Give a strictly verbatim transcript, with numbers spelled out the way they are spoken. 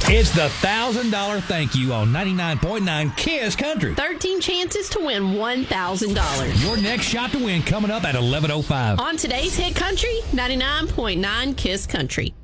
It's the one thousand dollars thank you on ninety-nine point nine KISS Country. thirteen chances to win one thousand dollars. Your next shot to win coming up at eleven oh five. On today's Hit Country, ninety-nine point nine KISS Country.